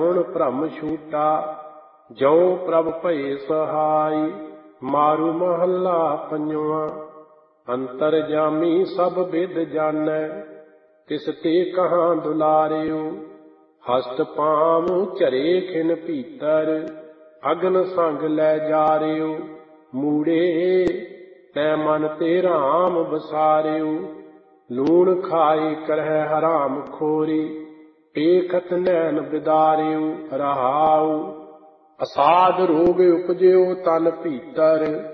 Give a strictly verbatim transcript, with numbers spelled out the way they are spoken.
ਕਰੁਣ ਭ੍ਰਮ ਛੂਟਾ, ਜਉ ਪ੍ਰਭ ਭਏ ਸਹਾਈ। ਮਾਰੂ ਮਹੱਲਾ ਪੰਜਵਾਂ। ਅੰਤਰਜਾਮੀ ਸਭ ਬਿਧ ਜਾਣੈ, ਤਿਸ ਤੇ ਕਹਾਂ ਦੁਲਾਰਿਓ। ਹਸਤ ਪਾਮ ਝਰੇ ਖਿਨ ਭੀਤਰ, ਅਗਨ ਸੰਗ ਲੈ ਜਾਰਿਓ। ਮੂੜੇ ਤੈ ਮਨ ਤੇ ਰਾਮ ਬਸਾਰਿਓ, ਲੂਣ ਖਾਏ ਕਰਹਿ ਹਰਾਮ ਖੋਰੀ। ਏਖਤ ਨੈਣ ਬਿਦਾਰਿਓ। ਰਹਾਉ ਅਸਾਧ ਰੋਗ ਉਪਜਿਓ ਤਨ ਭੀਤਰ,